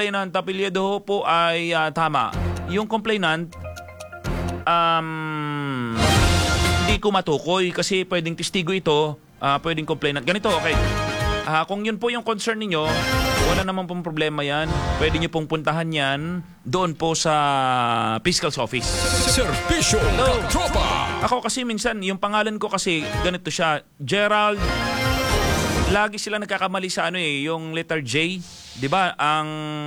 complainant apelyido po ay tama. Yung complainant, hindi ko matukoy kasi pwedeng testigo ito, pwedeng complainant. Ganito, okay. Kung yun po yung concern ninyo, wala naman pong problema yan. Pwede nyo pong puntahan yan doon po sa Fiscal's Office. Servisyo Katropa! Ako kasi minsan, yung pangalan ko kasi ganito siya, Gerald. Lagi sila nagkakamali sa yung letter J. 'Di ba? Ang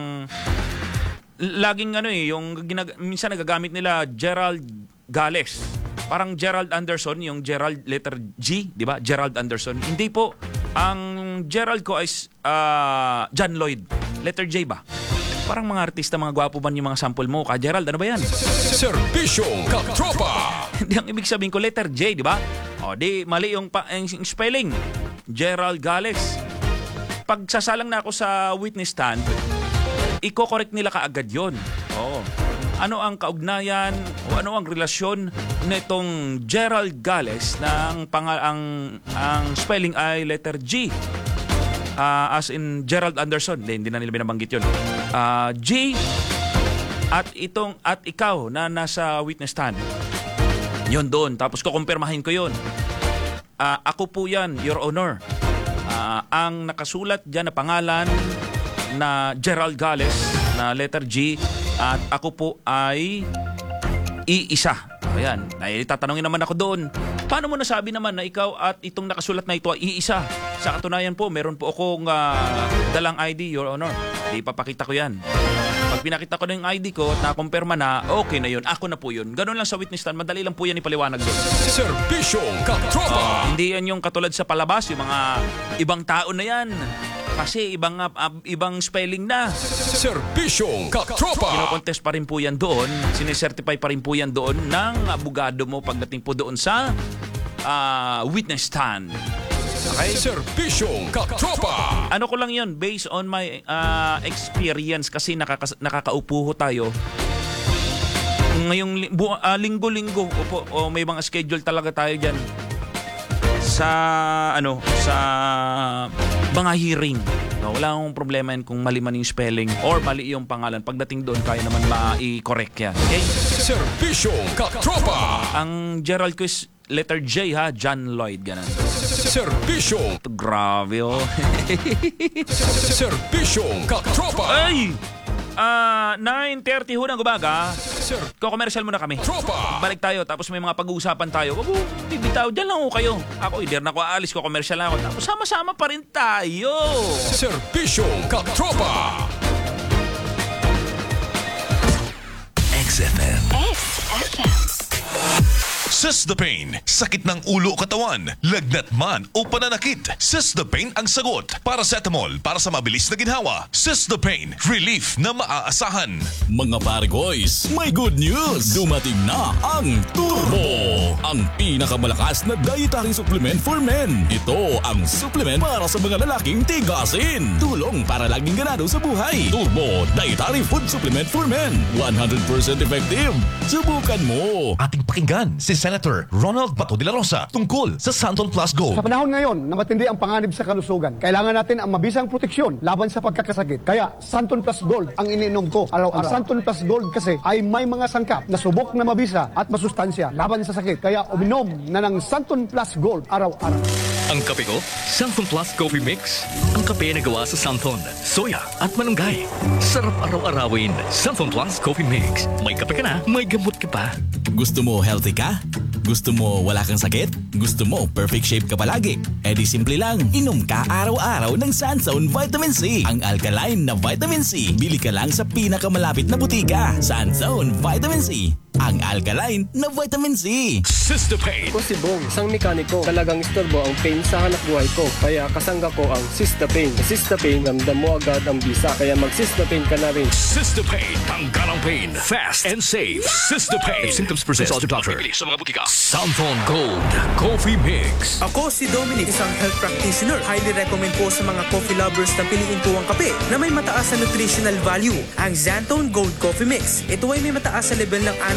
laging yung minsan nagagamit nila Gerald Gales. Parang Gerald Anderson, yung Gerald letter G, 'di ba? Gerald Anderson. Hindi po. Ang Gerald ko is John Lloyd. Letter J ba? Parang mga artista, mga gwapo man yung mga sample mo. Gerald, ano ba yan? Servisyo Katropa! Hindi, ang ibig sabihin ko, letter J, di ba? O, di, mali yung spelling. Gerald Gales. Pag sasalang na ako sa witness stand, i-correct nila kaagad yun. Oo. Ano ang kaugnayan o ano ang relasyon nitong Gerald Gales na ang spelling ay letter G, as in Gerald Anderson. Hindi na nila binabanggit yun. G at ikaw na nasa witness stand, yun doon. Tapos kukumpirmahin ko yun. Ako po yan, Your Honor. Ang nakasulat dyan na pangalan na Gerald Gales na letter G at ako po ay iisa. Ayan, tatanungin naman ako doon. Paano mo nasabi naman na ikaw at itong nakasulat na ito ay iisa? Sa katunayan po, meron po akong dalang ID, Your Honor. Ipapakita ko yan. Pag pinakita ko na yung ID ko at nakumpirma na, okay na yun, ako na po yun. Ganun lang sa witness stand, madali lang po yan ipaliwanag doon. Servisyo Katropa! Hindi yan yung katulad sa palabas, yung mga ibang tao na yan. Kasi ibang spelling na. Servisyo Katropa! Kino-contest pa rin po yan doon, sinisertify pa rin po yan doon ng abogado mo pagdating po doon sa witness stand. Okay? Servisyo Katropa! Ano ko lang yun, based on my experience kasi nakakaupo tayo. Ngayong linggo-linggo o may mga schedule talaga tayo dyan sa sa mga hearing. No, wala akong problema yan kung mali-mali yung spelling or mali yung pangalan. Pagdating doon, kaya naman ma-i-correct yan. Okay? Servisyo Katropa! Ang Gerald ko is letter J, ha? John Lloyd, ganun. Servisyo! Grabe, oh. Servisyo Katropa! Ay! 9:30 ho ng umaga. Sir, Ko-commercial muna kami. Tropa! Balik tayo, tapos may mga pag-uusapan tayo. Wag mo, bibitaw. Diyan lang ho kayo. Ako, hindi na ako aalis. Ko-commercial lang ako. Tapos sama-sama pa rin tayo. Servisyo Katropa! XFM. Sesdapain, sakit ng ulo o katawan, lagnat man o pananakit. Sesdapain ang sagot. Paracetamol para sa mabilis na ginhawa. Sesdapain, relief na maaasahan. Mga pare boys, may good news! Dumating na ang Turbo! Ang pinakamalakas na dietary supplement for men. Ito ang supplement para sa mga lalaking tigasin. Tulong para laging ganado sa buhay. Turbo Dietary Food Supplement for Men. 100% effective. Subukan mo! Ating pakinggan si Senator Ronald Bato de la Rosa tungkol sa Santon Plus Gold. Sa panahon ngayon na matindi ang panganib sa kalusugan, kailangan natin ang mabisang proteksyon laban sa pagkakasakit. Kaya Santon Plus Gold ang iniinom ko araw-araw. Ang Santon Plus Gold kasi ay may mga sangkap na subok na mabisa at masustansya laban sa sakit. Kaya uminom na ng Santon Plus Gold araw-araw. Ang kape ko, Santon Plus Coffee Mix. Ang kape na gawa sa Santon, soya at malunggay. Sarap araw-arawin. Santon Plus Coffee Mix. May kape ka na, may gamot ka pa. Gusto mo healthy ka? Gusto mo wala kang sakit? Gusto mo perfect shape ka palagi? E di simple lang, inom ka araw-araw ng Sunzone Vitamin C. Ang alkaline na Vitamin C. Bili ka lang sa pinakamalapit na butika. Sunzone Vitamin C. Ang alkaline na Vitamin C. Sesdapain. Ako si Bong, isang mekaniko. Talagang istorbo ang pain sa hanap buhay ko. Kaya kasangga ko ang Sesdapain. Sa Sesdapain, ramdam mo agad ang bisa. Kaya mag-Sesdapain ka na rin. Sesdapain, tanggal ang pain. Fast and safe. Sesdapain. If symptoms persist, consult your doctor. Sa mga butika. Santon Gold Coffee Mix. Ako si Dominic, isang health practitioner. Highly recommend po sa mga coffee lovers na piliin po ang kape na may mataas na nutritional value, ang Xantone Gold Coffee Mix. Ito ay may mataas sa level ng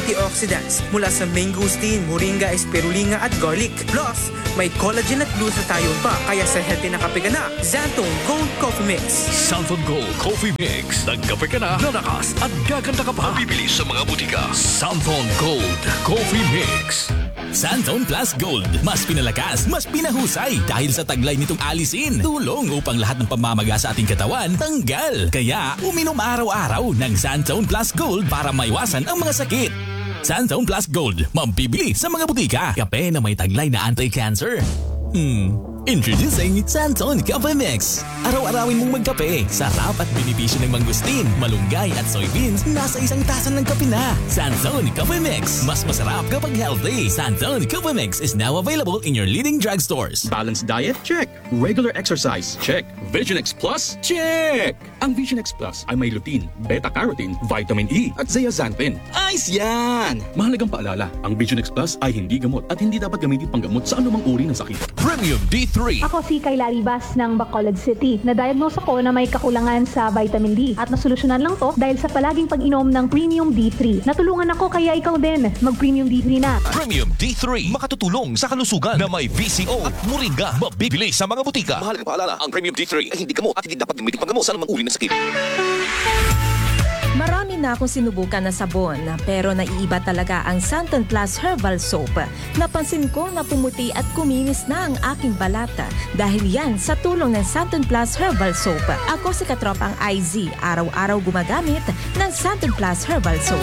antioxidants mula sa mangosteen, moringa, spirulina at garlic. Plus, may collagen at glutathione pa. Kaya sa healthy na kape ka na, Xantone Gold Coffee Mix. Santon Gold Coffee Mix. Nagkape ka na, lalakas at gaganda ka pa. Mabibili sa mga butika. Santon Gold Coffee Mix. Santon Plus Gold. Mas pinalakas, mas pinahusay dahil sa taglay nitong alisin. Tulong upang lahat ng pamamaga sa ating katawan tanggal. Kaya uminom araw-araw ng Santon Plus Gold para maiwasan ang mga sakit. Santon Plus Gold. Mabibili sa mga butika. Kape na may taglay na anti-cancer. Introducing Santon Coffee Mix. Araw-arawin mong magkape. Sarap at benepisyo ng mangustin, malunggay at soybeans nasa isang tasa ng kape na. Santon Coffee Mix. Mas masarap kapag healthy. Santon Coffee Mix is now available in your leading drugstores. Balanced diet? Check. Regular exercise? Check. Vision X Plus? Check! Ang Vision X Plus ay may lutein, beta-carotene, vitamin E at zeaxanthin. Ayos yan! Mahalagang paalala, ang Vision X Plus ay hindi gamot at hindi dapat gamitin panggamot sa anumang uri ng sakit. Premium D3. Ako si Kayla Ribas ng Bacolod City. Na-diagnose ako na may kakulangan sa vitamin D at nasolusyonan lang to dahil sa palaging pag-inom ng Premium D3. Natulungan ako kaya ikaw din mag-Premium D3 na. Premium D3. Makatutulong sa kalusugan na may VCO at moringa. Mabibili sa mga butika. Mahalagang paalala, ang Premium D3 ay hindi gamot at hindi dapat gamitin panggamot sa anumang uri ng sakit. Marami na akong sinubukan na sabon pero naiiba talaga ang Santon Plus Herbal Soap. Napansin ko na pumuti at kuminis na ang aking balata dahil yan sa tulong ng Santon Plus Herbal Soap. Ako si katropang IZ, araw-araw gumagamit ng Santon Plus Herbal Soap.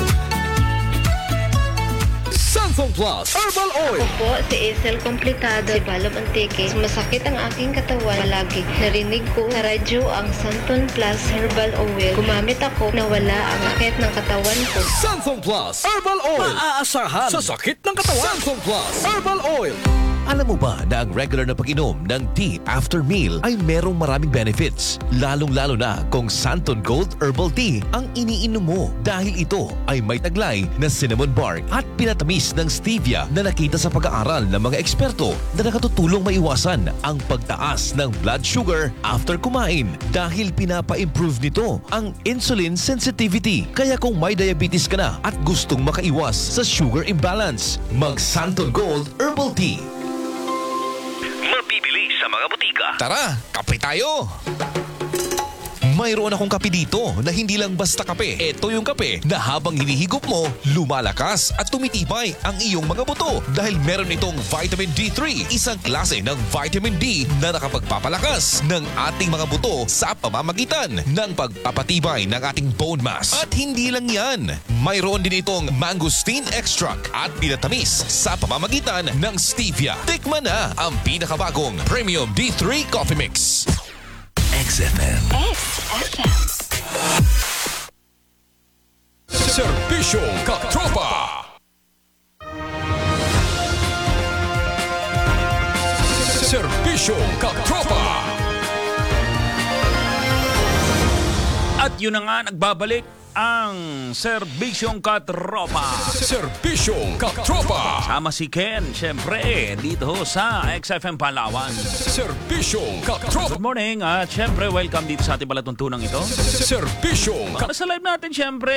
Santon Plus Herbal Oil. Ako po si Isel Complicado, si Balom Antique. Masakit ang aking katawan palagi. Narinig ko sa radyo ang Santon Plus Herbal Oil. Gumamit ako, nawala ang sakit ng katawan ko. Santon Plus Herbal Oil. Maaasahan sa sakit ng katawan. Santon Plus Herbal Oil. Alam mo ba na ang regular na pag-inom ng tea after meal ay merong maraming benefits? Lalong-lalo na kung Santon Gold Herbal Tea ang iniinom mo dahil ito ay may taglay na cinnamon bark at pinatamis ng stevia na nakita sa pag-aaral ng mga eksperto na nakatutulong maiwasan ang pagtaas ng blood sugar after kumain dahil pinapa-improve nito ang insulin sensitivity. Kaya kung may diabetes ka na at gustong makaiwas sa sugar imbalance, mag Santon Gold Herbal Tea. Mabibili sa mga butika. Tara, kape tayo! Mayroon akong kape dito na hindi lang basta kape. Ito yung kape na habang hinihigop mo, lumalakas at tumitibay ang iyong mga buto dahil meron itong vitamin D3, isang klase ng vitamin D na nakapagpapalakas ng ating mga buto sa pamamagitan ng pagpapatibay ng ating bone mass. At hindi lang yan, mayroon din itong mangosteen extract at pinatamis sa pamamagitan ng stevia. Tikman na ang pinakabagong Premium D3 Coffee Mix. XFM. Serbisyong Katropa. Serbisyong Katropa. At yun na nga, nagbabalik ang Serbisyong Katropa. Serbisyong Katropa. Sama si Ken, syempre, dito sa XFM Palawan. Serbisyong Katropa. Good morning at syempre, welcome dito sa ating palatuntunang ito. Serbisyong Katropa. Sa live natin, syempre,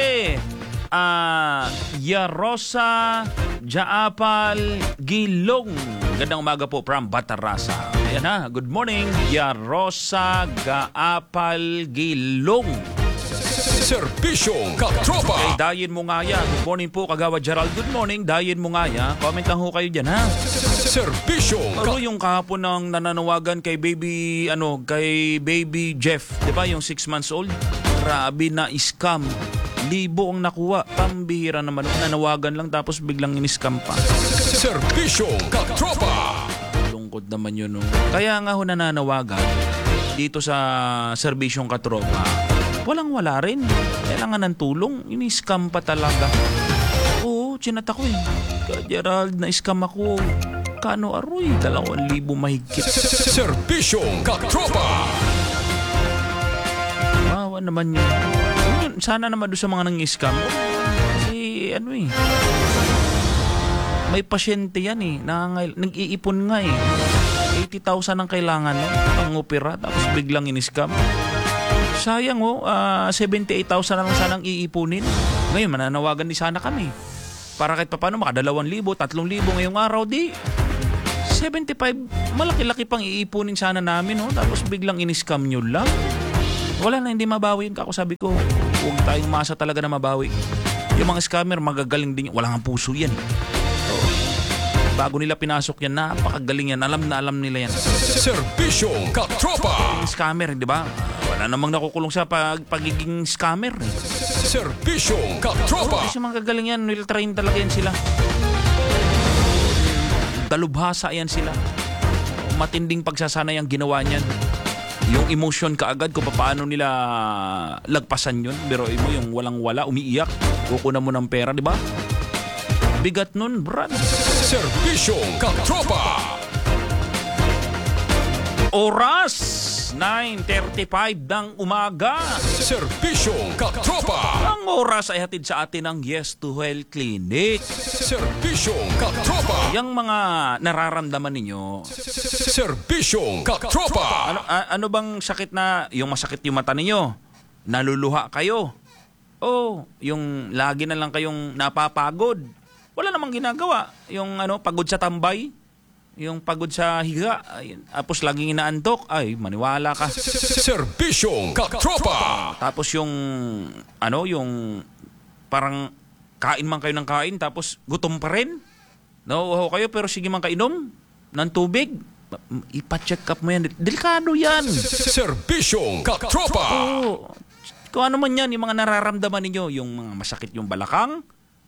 Yarosa Jaapal Gilong. Gandang umaga po from Batarasa. Ayan ha, good morning, Yarosa Gaapal Gilong. Serbisyong Katropa. Okay, dayin mo nga yan. Good morning po, Kagawa Gerald. Good morning, dayin mo nga yan. Comment lang ho kayo dyan, ha? Serbisyong Pero yung kahapon ng nananawagan kay baby, baby Jeff, di ba, yung 6 months old? Grabe na scam. Libo ang nakuha. Pambihira naman. Nanawagan lang tapos biglang in-scam pa. Serbisyong Katropa. Lungkot naman yun. No? Kaya nga ho nananawagan dito sa Serbisyong Katropa. Walang-wala rin. Kailangan ng tulong. Ini-scam pa talaga. Oo, chinat ako eh. Gerald, na-scam ako. Kano aroy? 2,000 mahigit. Serbisyong Katropa. Wawa naman yun. Sana naman doon sa mga nang-scam. Kasi may pasyente yan eh. Nag-iipon nga eh. 80,000 ang kailangan pang opera. Tapos biglang in-scam. Sayang 78,000 na lang sanang iipunin. Ngayon, mananawagan din sana kami. para kahit paano maka 2,000, 3,000 ngayong araw, di 75, malaki-laki pang iipunin sana namin, no? Tapos biglang in-scam nyo lang. Wala na, hindi mabawi yun. Kako sabi ko, huwag tayong masa talaga na mabawi. Yung mga scammer, magagaling din. Wala nga puso yan. Bago nila pinasok yan, napakagaling yan. Alam na alam nila yan. Serbisyong katropa! Yung scammer, di ba? Wala namang nakukulong sa pagiging scammer. Serbisyong katropa! Kasi mga gagaling yan, will-train talaga yan sila. Dalubhasa yan sila. Matinding pagsasanay ang ginawa niyan. Yung emotion kaagad kung paano nila lagpasan yun. Pero mo yung walang-wala, umiiyak, kukunan mo ng pera, di ba? Bigat nun, brad. Serbisyong katropa! Oras 9:35 ng umaga. Serbisyong katropa! Ang oras ay hatid sa atin ng Yes to Health Clinic. Serbisyong katropa! Yang mga nararamdaman ninyo. Serbisyong katropa! Ano bang sakit na, yung masakit yung mata ninyo? Naluluha kayo? O yung lagi na lang kayong napapagod? Wala namang ginagawa. Yung pagod sa tambay? Yung pagod sa higa, tapos laging inaantok, ay, maniwala ka. Serbisyong katropa! Tapos yung parang kain man kayo ng kain, tapos gutom pa rin. Nauuhaw kayo, pero sige man kainom ng tubig. Ipa-check up mo yan. Delikado yan. Serbisyong katropa! Oo. Kung ano man yan, yung mga nararamdaman ninyo, yung mga masakit yung balakang,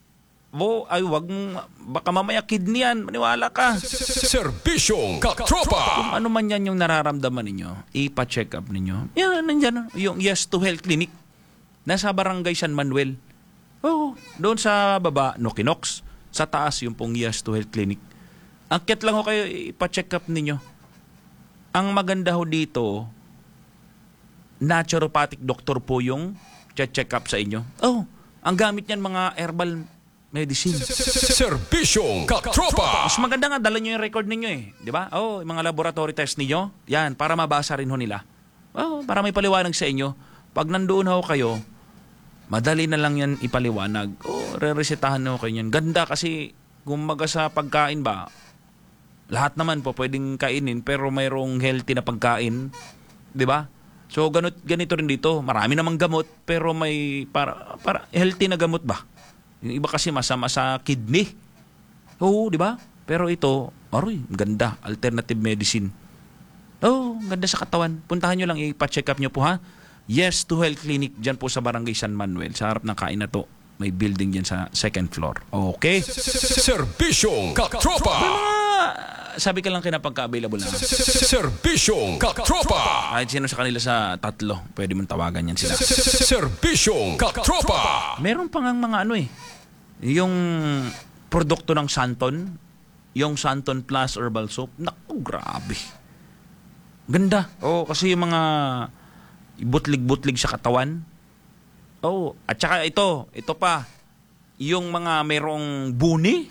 ay wag baka mamaya kidney yan, maniwala ka. Serbisyong katropa! Kung ano man yan yung nararamdaman ninyo, ipa-check up ninyo. Yan, nandyan, yung Yes to Health Clinic. Nasa Barangay San Manuel. Doon sa baba, Nokinox. Sa taas, yung pong Yes to Health Clinic. Angket lang ho kayo, ipa-check up ninyo. Ang maganda ho dito, naturopathic doctor po yung check up sa inyo. Ang gamit niyan mga herbal medicine. Serbisyong katropa! Mas maganda nga, dala nyo yung record ninyo di ba? Yung mga laboratory test ninyo, yan, para mabasa rin ho nila. Para may paliwanag sa inyo. Pag nandoon ho kayo, madali na lang yan ipaliwanag. Re-resetahan ho kayo yan. Ganda kasi, gumaga sa pagkain ba, lahat naman po pwedeng kainin, pero mayroong healthy na pagkain. Di ba? So, ganito rin dito. Marami namang gamot, pero may para healthy na gamot ba? Yung iba kasi masama sa kidney. Di ba? Pero ito, ganda. Alternative medicine. Ganda sa katawan. Puntahan nyo lang, ipa-check up nyo po, ha? Yes to Health Clinic, dyan po sa Barangay San Manuel. Sa harap ng kain na to. May building dyan sa second floor. Okay? Serbisyong katropa! Sabi ka lang kinapagka-available na. Serbisyong katropa! Kahit sino sa kanila sa tatlo, pwede mong tawagan yan sila. Serbisyong katropa! Meron pang mga yung produkto ng Santon, yung Santon Plus Herbal Soap. Naku, grabe. Ganda. Kasi yung mga butlig-butlig sa katawan. At saka ito pa, yung mga merong buni.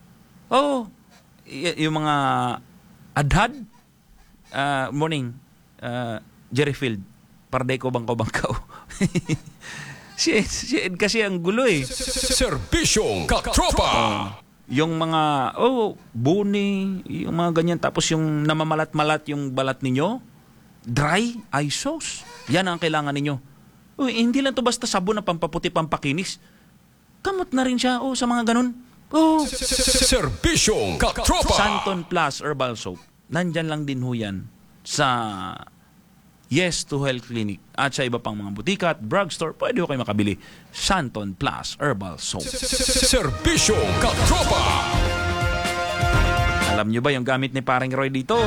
Yung mga adhad. Morning, Jerry Field. Parday ko bangkaw-bangkaw. Si Ed kasi ang gulo Serbisyong katropa! Yung mga, buni, yung mga ganyan. Tapos yung namamalat-malat yung balat ninyo, dry eye sauce. Yan ang kailangan ninyo. Hindi lang to basta sabon na pampaputi, pampakinis. Kamot na rin siya, sa mga ganun. Serbisyong katropa! Santon Plus Herbal Soap. Nandyan lang din ho yan sa Yes to Health Clinic at sa iba pang mga butika at drugstore. Pwede ho kayo makabili. Santon Plus Herbal Soap. Serbisyong katropa! Alam nyo ba yung gamit ni Paring Roy dito?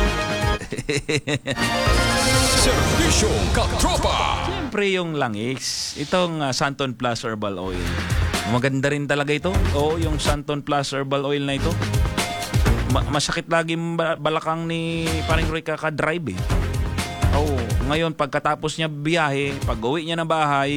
Serbisyong katropa! Siyempre yung langis. Itong Santon Plus Herbal Oil. Maganda rin talaga ito. Yung Santon Plus Herbal Oil na ito. Masakit lagi balakang ni Paring Roy kakadrive ngayon pagkatapos niya biyahe, pag uwi niya ng bahay,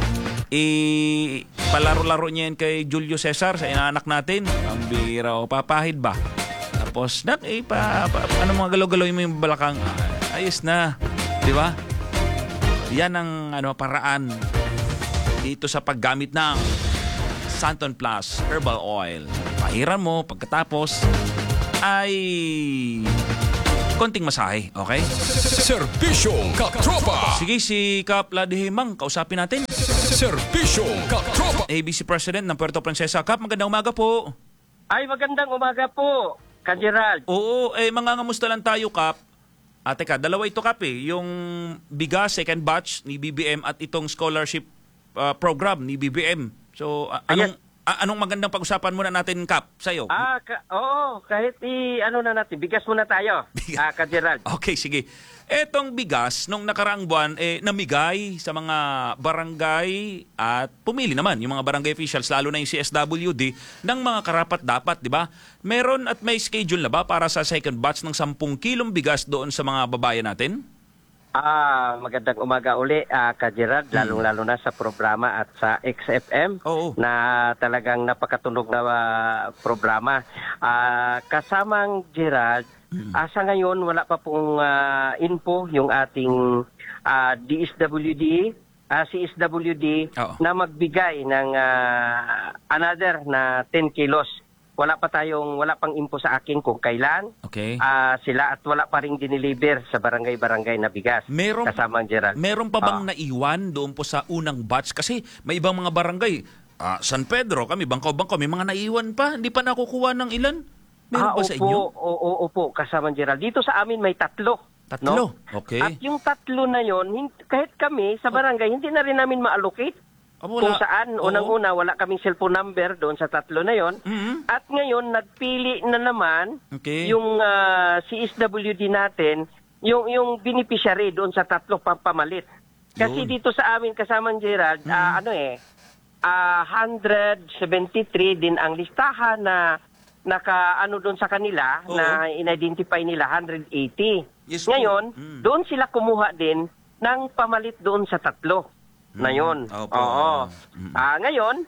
palaro-laro niya yan kay Julio Cesar sa inaanak natin. Ang bira papahid ba? Tapos mga galaw-galaw mo yung balakang, ayos na, di ba? Yan ang paraan dito sa paggamit ng Santon Plus Herbal Oil. Pahiran mo, pagkatapos ay konting masahe, okay? Serbisyong katropa. Sige, si Kap Ladihimang, kausapin natin. Serbisyong katropa. ABC President ng Puerto Princesa. Kap, magandang umaga po. Ay, magandang umaga po, Gerald. Oo, mangangamusta lang tayo, Kap. Teka, dalawa ito, Kap, yung bigas, second batch ni BBM at itong scholarship program ni BBM. So, anong magandang pag-usapan muna natin, Kap, sa'yo? Oo, kahit ano na natin, bigas muna tayo, Gerald. Okay, sige. Etong bigas, nung nakaraang buwan, namigay sa mga barangay at pumili naman yung mga barangay officials, lalo na yung CSWD, ng mga karapat-dapat, di ba? Meron at may schedule na ba para sa second batch ng 10 kilong bigas doon sa mga babayan natin? Magandang umaga uli, Gerald, lalong-lalo na sa programa at sa XFM na talagang napakatunog na programa. Kasamang Gerald, sa ngayon wala pa pong info yung ating CSWD na magbigay ng another na 10 kilos. Wala pang info sa akin kung kailan sila at wala pa rin dineliver sa barangay-barangay na bigas. Kasamang Gerald. Meron pa bang naiwan doon po sa unang batch? Kasi may ibang mga barangay, San Pedro, kami, Bangko, may mga naiwan pa. Hindi pa nakukuha ng ilan? Meron ba sa inyo? Opo, kasamang Gerald. Dito sa amin may tatlo. No? Okay. At yung tatlo na yon, kahit kami sa barangay, hindi na rin namin ma-allocate. Kung saan, unang-una, wala kaming cellphone number doon sa tatlo na yon. At ngayon, nagpili na naman yung CSWD natin, yung beneficiary doon sa tatlo pampamalit. Kasi dito sa amin, kasamang Gerald, 173 din ang listahan na naka-ano doon sa kanila, na in-identify nila, 180. Ngayon, doon sila kumuha din ng pamalit doon sa tatlo na yun. Ngayon,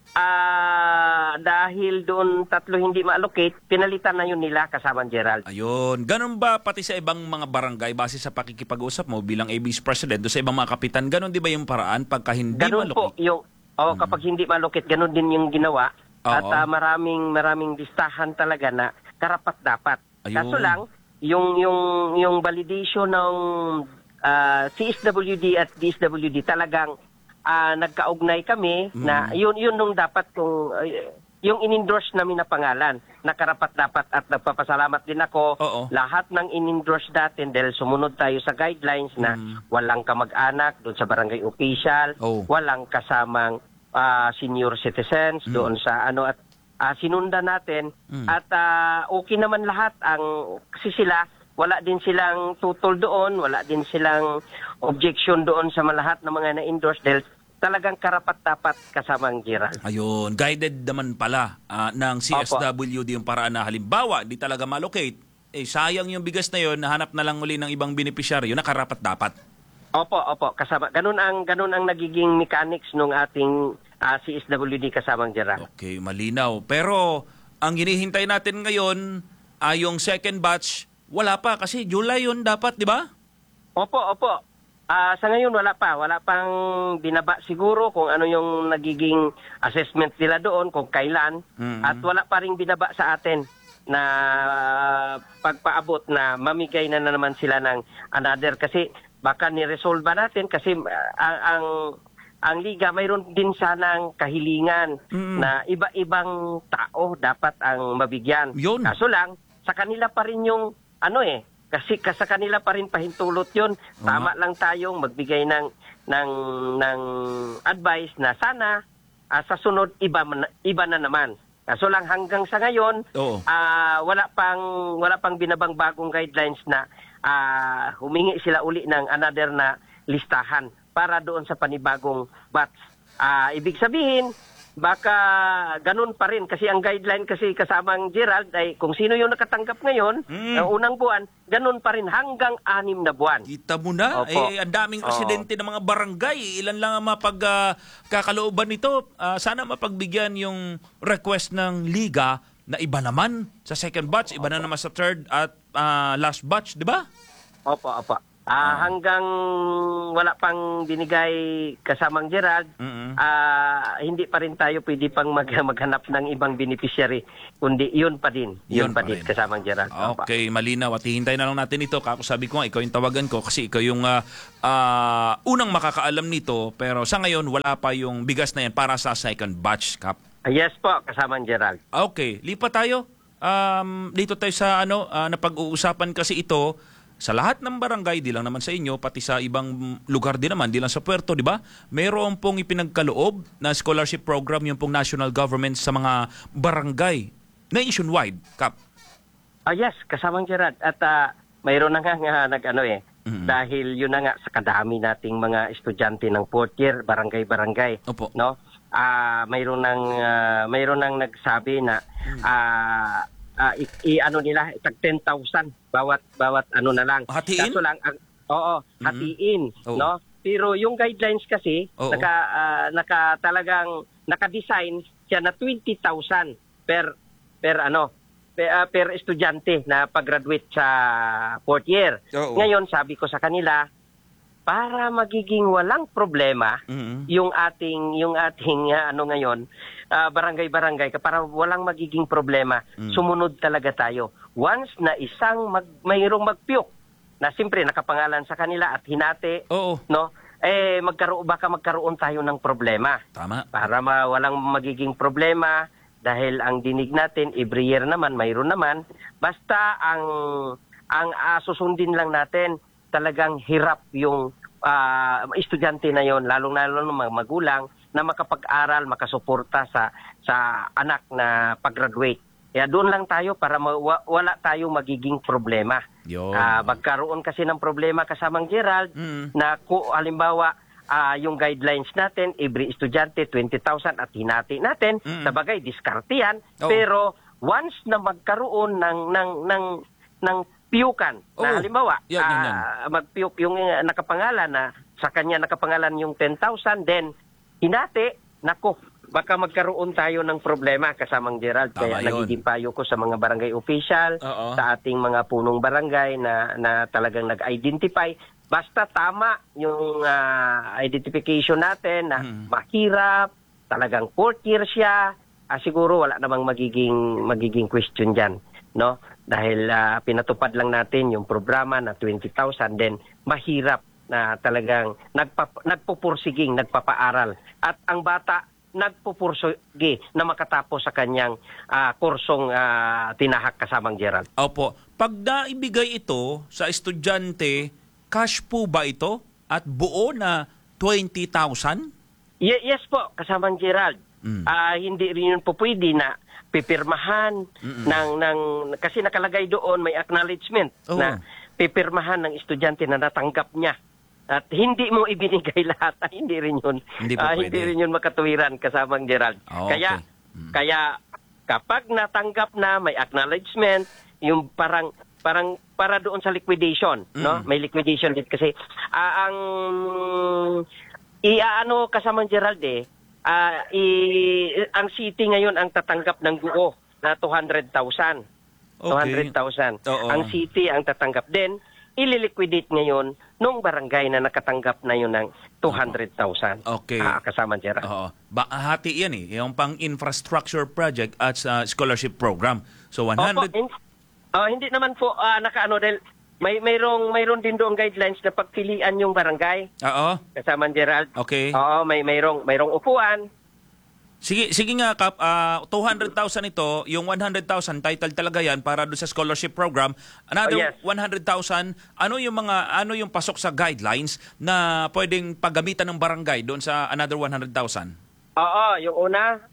dahil doon tatlo hindi ma-allocate, pinalitan na yun nila, kasamang Gerald. Ayun. Ganun ba pati sa ibang mga barangay, base sa pakikipag-usap mo bilang ABC President, doon sa ibang mga kapitan, ganun di ba yung paraan pagka hindi ma-allocate? Ganun po. Kapag hindi ma-allocate, ganun din yung ginawa. At maraming listahan talaga na karapat-dapat. Kaso lang, yung validation ng CSWD at DSWD talagang nagkaugnay kami na yun nung dapat kung yung in-endorse namin na pangalan na karapat-dapat, at nagpapasalamat din ako lahat ng in-endorse natin dahil sumunod tayo sa guidelines na walang kamag-anak doon sa barangay official, walang kasamang senior citizens doon sa at sinundan natin at okay naman lahat kasi sila wala din silang tutol doon, wala din silang objection doon sa lahat ng mga na-endorse dahil talagang karapat-dapat, kasamang Gerald. Ayun, guided naman pala ng CSWD yung paraan na halimbawa, di talaga malocate, sayang yung bigas na yun, nahanap na lang uli ng ibang beneficiaryo na karapat-dapat. Opo, kasama. Ganun ang nagiging mechanics nung ating CSWD, kasamang Gerald. Okay, malinaw. Pero ang hinihintay natin ngayon ay yung second batch. Wala pa kasi July yun dapat, di ba? Opo. Sa ngayon wala pa. Wala pang binaba siguro kung ano yung nagiging assessment nila doon, kung kailan. At wala pa ring binaba sa atin na pagpaabot na mamigay na naman sila ng another. Kasi baka ni-resolve natin kasi ang liga mayroon din sanang kahilingan na iba-ibang tao dapat ang mabigyan. Kaso lang, sa kanila pa rin yung kasi sa kanila pa rin pahintulot yun. Tama lang tayong magbigay ng advice na sana sa sunod iba na naman. Kaso lang hanggang sa ngayon wala pang binabang bagong guidelines na humingi sila uli ng another na listahan para doon sa panibagong batch. Ibig sabihin, baka ganun pa rin kasi ang guideline kasi, kasamang Gerald, ay kung sino yung nakatanggap ngayon ng unang buwan, ganun pa rin hanggang 6 na buwan. Kita mo na, ang daming presidente ng mga barangay, ilan lang ang mapagkakalooban nito. Sana mapagbigyan yung request ng liga na iba naman sa second batch, iba na naman sa third at last batch, di ba? Opo. Hanggang wala pang binigay kasamang Gerald, hindi pa rin tayo pwede pang maghanap ng ibang beneficiary, kundi yun pa din kasamang Gerald. Okay, malinaw. At hihintay na lang natin ito. Kako sabi ko nga, ikaw yung tawagan ko kasi ikaw yung unang makakaalam nito, pero sa ngayon wala pa yung bigas na yan para sa second batch, Kap. Yes po, kasamang Gerald. Okay, lipat tayo. Dito tayo sa napag-uusapan kasi ito sa lahat ng barangay, di lang naman sa inyo, pati sa ibang lugar din naman, di lang sa Puerto, di ba? Meron pong ipinagkaloob na scholarship program yung pong national government sa mga barangay nationwide, Kap. Yes, kasamang Gerard. At mayroon na nga dahil yun na nga sa kadami nating mga estudyante ng fourth year, barangay-barangay. Opo. No? Mayroon nang nagsabi na nila tag 10,000 bawat ano na lang. Hatiin? Kaso lang hatiin, no? Pero yung guidelines kasi talagang naka-design siya na 20,000 per estudyante na pag-graduate sa fourth year. Ngayon sabi ko sa kanila, para magiging walang problema yung ating ngayon barangay-barangay, para walang magiging problema, sumunod talaga tayo. Once na mayroong magpiyok na siyempre nakapangalan sa kanila at hinati, no? Baka magkaroon tayo ng problema. Tama. Para walang magiging problema dahil ang dinig natin every year naman mayroon naman, basta ang susundin lang natin talagang hirap yung estudyante na yon, lalong-lalo ng mga magulang na makapag-aral, makasuporta sa anak na pag-graduate. Kaya doon lang tayo para wala tayo magiging problema. Magkaroon kasi ng problema kasamang Gerald na halimbawa yung guidelines natin, every estudyante 20,000 at hinati natin, sabagay diskarte yan, pero once na magkaroon ng piyukan, na halimbawa, magpiyok yung nakapangalan na sa kanya nakapangalan yung 10,000, then hinati, baka magkaroon tayo ng problema kasamang Gerald. Kaya nagiging payo ko sa mga barangay official, sa ating mga punong barangay na talagang nag-identify, basta tama yung identification natin na mahirap, talagang fourth year siya, siguro wala namang magiging question dyan, no? Dahil pinatupad lang natin yung programa na 20,000, then mahirap na talagang nagpupursiging, nagpapaaral. At ang bata nagpupursige na makatapos sa kanyang kursong tinahak kasamang Gerald. Opo. Pag naibigay ito sa estudyante, cash po ba ito? At buo na 20,000? Yes po, kasamang Gerald. Hindi rin yun po pwede na pipirmahan kasi nakalagay doon, may acknowledgement na pipirmahan ng estudyante na natanggap niya. At hindi mo ibinigay lahat, hindi rin yun makatuwiran kasamang Gerald. Kaya kapag natanggap na, may acknowledgement, yung parang para doon sa liquidation, no? May liquidation din kasi ang kasamang Gerald ang city ngayon ang tatanggap ng buo na 200,000. 200,000. Ang city ang tatanggap. Then, ililiquidate ngayon nung barangay na nakatanggap na yun ng 200,000. Okay. Kasama Gerald. Hati yan yung pang-infrastructure project at scholarship program. So, 100... hindi naman po dahil mayroon din doon guidelines na pagpilian yung barangay. Kasama Gerald. Okay. Mayroong upuan. Sige nga, Kap. 200,000 ito, yung 100,000 title talaga yan para doon sa scholarship program. Another 100,000, ano yung pasok sa guidelines na pwedeng paggamitan ng barangay doon sa another 100,000? Yung una,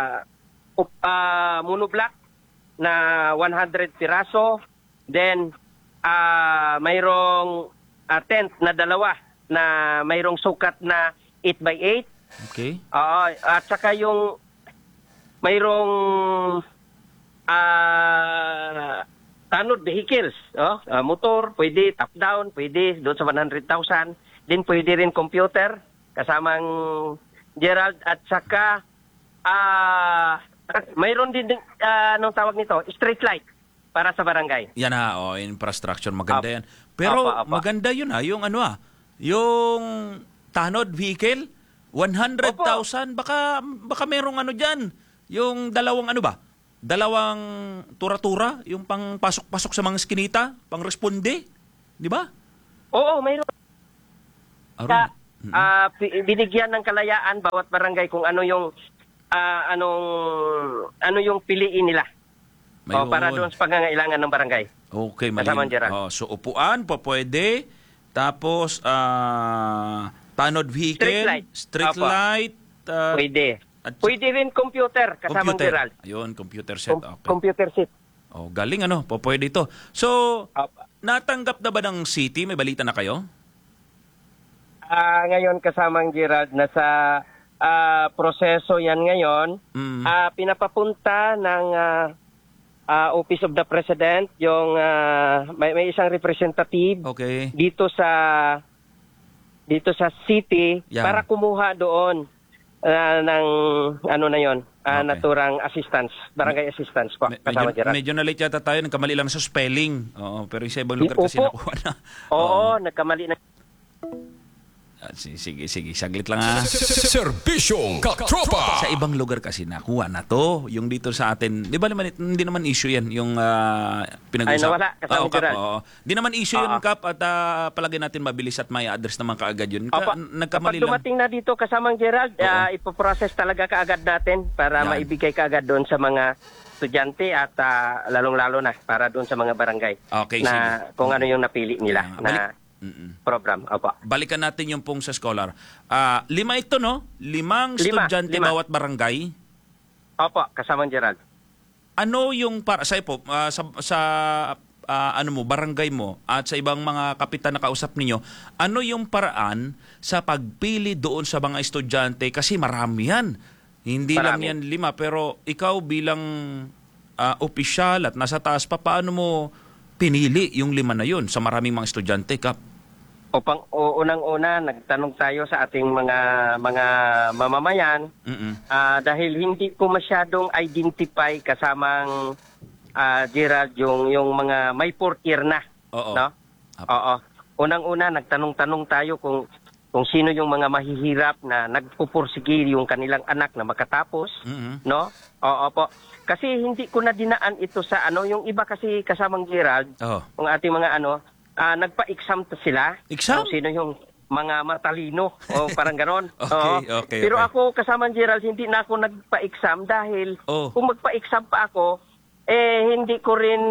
monoblock na 100 piraso. Then, mayroong tent na 2 na mayroong sukat na 8x8. Okay. At saka yung mayroong tanod vehicles, motor, pwede, top down, pwede doon sa 100,000. Din pwede rin computer, kasamang Gerald. At saka mayroon din, anong tawag nito? Street light para sa barangay. Yan infrastructure, maganda yan. Pero Apa. maganda yun yung yung tanod vehicle, 100,000, baka merong diyan. Yung dalawang dalawang tura-tura, yung pang pasok-pasok sa mga skinita, pang responde, di ba? Oo, mayroon. Binigyan ng kalayaan bawat barangay kung ano yung ano yung piliin nila. Para doon sa pangangailangan ng barangay. Okay, Kasamang Gerald. So upuan po pwede. Tapos tanod vehicle, street light, pwede. Pwede rin computer, kasamang Gerald. Ayun, computer set. Okay. Computer set. Galing pwede ito. So, natanggap na ba ng city? May balita na kayo? Ngayon, kasamang Gerald, nasa proseso yan ngayon. Pinapapunta ng Office of the President, yung may isang representative dito sa city para kumuha doon ng naturang assistance, barangay assistance po. Medyo na-late yata tayo, nagkamali lang sa spelling. Pero sa ibang lugar kasi nakuha na. Oo, nagkamali na. Sige, saglit lang Serbisyong Katropa! Sa ibang lugar kasi nakuha na to. Yung dito sa atin, di ba naman, hindi naman issue yan, yung pinag-usap. Ay, nawala. Kasama Gerald. Di naman issue yun, Kap, at palagay natin mabilis at may address naman kaagad yun. Nagkamali Kapag dumating na dito, kasamang Gerald, ipoprocess talaga kaagad natin para maibigay kaagad doon sa mga estudyante at lalong-lalo na para doon sa mga barangay. Okay, na kung ano yung napili nila na program. Balikan natin yung pong sa scholar. 5 ito, no? 5 estudyante bawat barangay? Opo, kasamang Gerald. Ano yung para sa barangay mo at sa ibang mga kapitan na kausap ninyo, ano yung paraan sa pagpili doon sa mga estudyante? Kasi marami yan. Hindi lang yan 5, pero ikaw bilang opisyal at nasa taas pa, paano mo pinili yung 5 na yun sa maraming mga estudyante, Kap? Unang-una, nagtanong tayo sa ating mga mamamayan dahil hindi ko masyadong identify kasamang Gerald yung mga may 4th year na. No? Oo. Unang-una, nagtanong-tanong tayo kung sino yung mga mahihirap na nagpupursige yung kanilang anak na makatapos, no? Oo po. Kasi hindi ko na dinaan ito sa yung iba kasi kasamang Gerald, yung ating mga nagpa-exam sila. Exam? Kung sino yung mga matalino o parang ganon. Okay. Pero ako kasamang Gerald, hindi na ako nagpa-exam dahil kung magpa-exam pa ako, hindi ko rin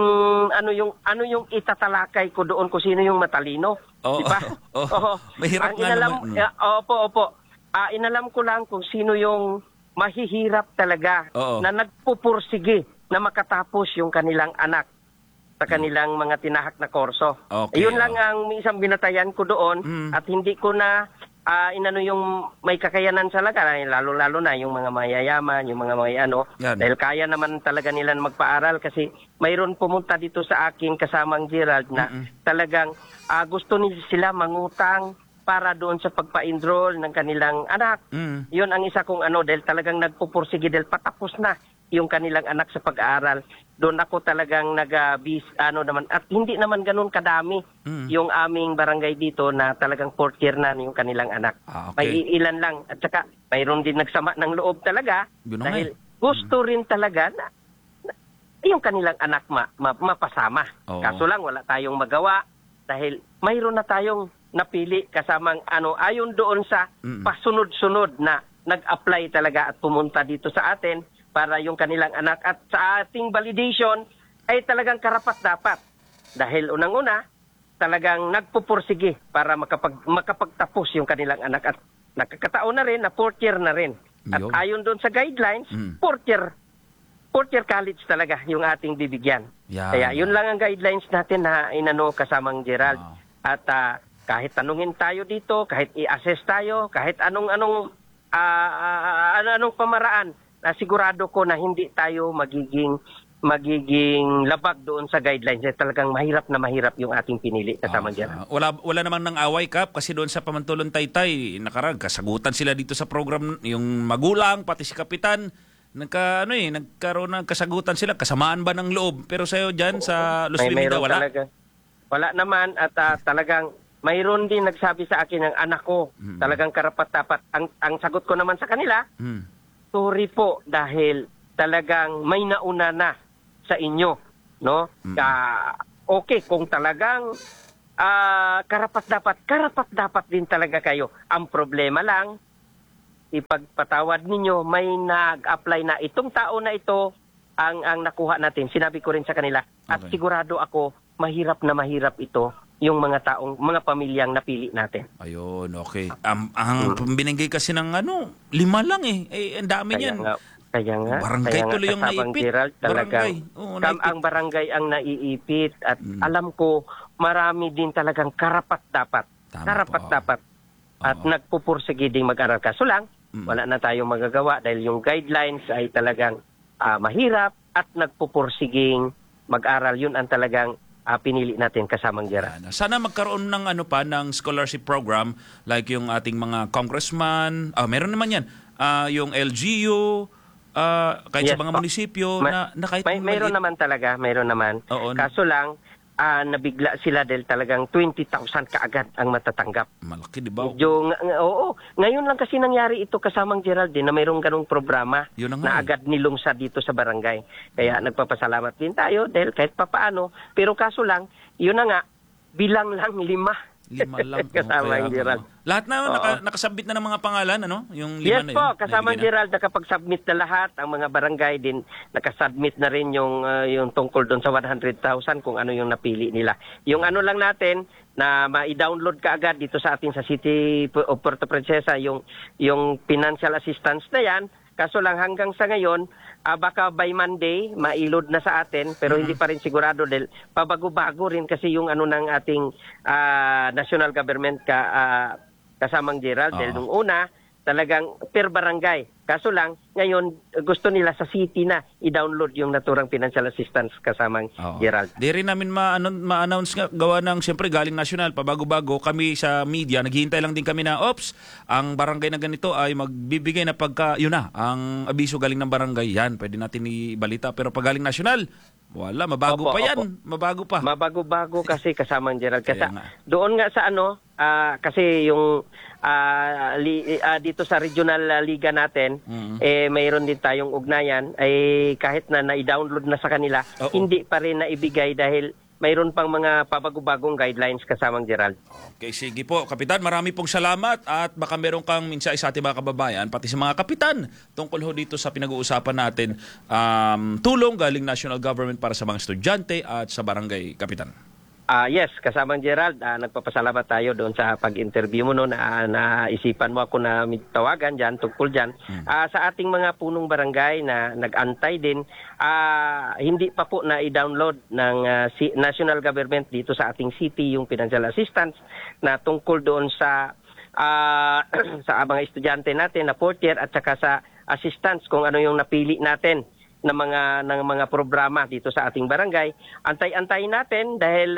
ano yung itatalakay ko doon kung sino yung matalino. Di ba? Mahirap nga naman. Opo. Inalam ko lang kung sino yung mahihirap talaga na nagpupursige na makatapos yung kanilang anak sa kanilang mga tinahak na kurso. Yun lang ang isang binatayan ko doon at hindi ko na inano yung may kakayanan talaga, lalo-lalo na yung mga mayayaman, yung mga dahil kaya naman talaga nila magpaaral kasi mayroon pumunta dito sa akin kasamang Gerald na talagang gusto nila sila mangutang para doon sa pagpa-enroll ng kanilang anak. Yun ang isa kong dahil talagang nagpupursige dahil patapos na yung kanilang anak sa pag-aaral. Doon ako talagang naman at hindi naman ganun kadami yung aming barangay dito na talagang 4th year na yung kanilang anak. May ilan lang at saka mayroon din nagsama ng loob talaga dahil gusto rin talaga na yung kanilang anak mapasama. Kaso lang wala tayong magawa dahil mayroon na tayong napili kasamang ayon doon sa pasunod-sunod na nag-apply talaga at pumunta dito sa atin para yung kanilang anak at sa ating validation ay talagang karapat-dapat. Dahil unang-una, talagang nagpupursige para makapagtapos yung kanilang anak at nakakataon na rin na 4th year na rin. At ayon doon sa guidelines, 4th year college talaga yung ating bibigyan. Kaya yun lang ang guidelines natin na kasamang Gerald. At kahit tanungin tayo dito, kahit i-assess tayo, kahit anong pamaraan, sigurado ko na hindi tayo magiging labag doon sa guidelines. Talagang mahirap na mahirap yung ating pinili kasama dyan. Wala namang nang away, Kap, kasi doon sa Pamantulon Taytay, kasagutan sila dito sa program, yung magulang, pati si Kapitan, nagkaroon ng kasagutan sila, kasamaan ba ng loob? Pero sa'yo dyan sa Los Limida, wala? Wala naman at talagang mayroon din nagsabi sa akin ng anak ko, talagang karapat-dapat. Ang sagot ko naman sa kanila, sorry po dahil talagang may nauna na sa inyo, no? Okay, kung talagang karapat-dapat din talaga kayo. Ang problema lang, ipagpatawad ninyo, may nag-apply na itong tao na ito ang nakuha natin. Sinabi ko rin sa kanila. At sigurado ako, mahirap na mahirap ito yung mga pamilyang napili natin. Ayun, okay. Ang binigay kasi ng 5 lang eh. Ang dami niyan. Kaya nga. Barangay tuloy yung naiipit. Gerald, talagang ang barangay ang naiipit at alam ko marami din talagang karapat-dapat. Karapat-dapat. At nagpupursige din mag-aral. Kaso lang, wala na tayong magagawa dahil yung guidelines ay talagang mahirap at nagpupursiging mag-aral. Yun ang talagang pinili natin kasamang Gerald. Sana magkaroon ng ng scholarship program like yung ating mga congressman. Meron naman yan. Yung LGU, kahit sa mga munisipyo na kahit mayroon naman talaga, mayroon naman. Kaso lang, nabigla sila dahil talagang 20,000 kaagad ang matatanggap. Malaki, di ba? Oo. Ngayon lang kasi nangyari ito kasamang Gerald na mayroong ganong programa na agad nilungsad dito sa barangay. Kaya nagpapasalamat din tayo dahil kahit papaano. Pero kaso lang, yun na nga, bilang lang 5. 5 lang. Kasamang Gerald. Lahat na nakasubmit na ng mga pangalan, Yung 5 yes na yun. Yes po, kasamang Gerald, nakapag-submit na lahat. Ang mga barangay din, nakasubmit na rin yung tungkol doon sa 100,000 kung ano yung napili nila. Yung ano lang natin, na ma-download ka agad dito sa atin sa City of Puerto Princesa, yung financial assistance na yan. Kaso lang hanggang sa ngayon, baka by Monday, ma-load na sa atin, pero hindi pa rin sigurado dahil pabago-bago rin kasi yung ng ating national government kasamang Gerald. Dahil nung una, talagang per barangay. Kaso lang, ngayon, gusto nila sa city na i-download yung naturang financial assistance kasamang Gerald. Di rin namin ma-announce nga, gawa ng, siyempre, galing nasyonal, pabago-bago, kami sa media, naghihintay lang din kami na, ang barangay na ganito ay magbibigay na ang abiso galing ng barangay, yan, pwede natin ibalita. Pero pag galing nasyonal, wala, mabago pa yan. Mabago pa. Mabago-bago kasi kasamang Gerald. Kasi doon nga sa kasi yung dito sa regional liga natin, mayroon din tayong ugnayan, kahit na i-download na sa kanila, hindi pa rin naibigay dahil mayroon pang mga pabago-bagong guidelines kasamang Gerald. Okay, sige po. Kapitan, marami pong salamat at baka meron kang mensahe sa ating mga kababayan, pati sa mga kapitan, tungkol dito sa pinag-uusapan natin, tulong galing national government para sa mga estudyante at sa barangay, Kapitan. Yes, kasamang Gerald, nagpapasalamat tayo doon sa pag-interview mo na isipan mo ako na tawagan dyan, tungkol dyan. Sa ating mga punong barangay na nag-antay din, hindi pa po na i-download ng national government dito sa ating city yung financial assistance na tungkol doon sa mga estudyante natin na fourth year at saka sa assistance kung ano yung napili natin ng mga programa dito sa ating barangay. Antay-antay natin dahil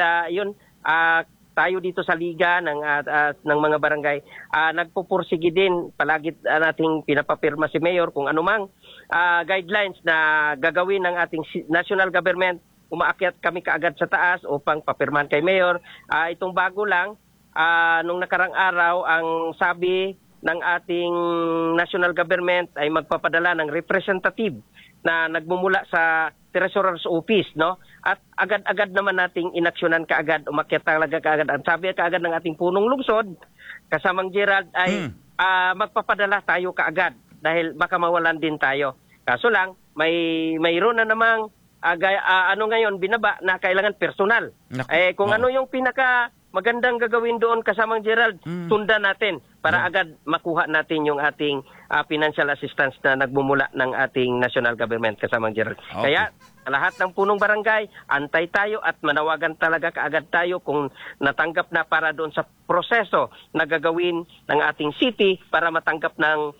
tayo dito sa liga ng mga barangay nagpupursige din, palagi nating pinapapirma si Mayor kung anumang guidelines na gagawin ng ating national government. Umaakyat kami kaagad sa taas upang papirmahan kay Mayor. Itong bago lang, nung nakarang araw, ang sabi ng ating national government ay magpapadala ng representative na nagmumula sa Treasurer's Office, At agad-agad naman nating inaksyonan kaagad, umakyat talaga kaagad. Ang sabi kaagad ng ating punong lungsod, kasamang Gerald, ay magpapadala tayo kaagad dahil baka mawalan din tayo. Kaso lang, mayroon na namang ngayon binaba na kailangan personal. Kung ano yung pinaka magandang gagawin doon kasamang Gerald, sundan natin para agad makuha natin yung ating financial assistance na nagmumula ng ating national government kasamang Gerald. Okay. Kaya lahat ng punong barangay, antay tayo at manawagan talaga kaagad tayo kung natanggap na para doon sa proseso na gagawin ng ating city para matanggap ng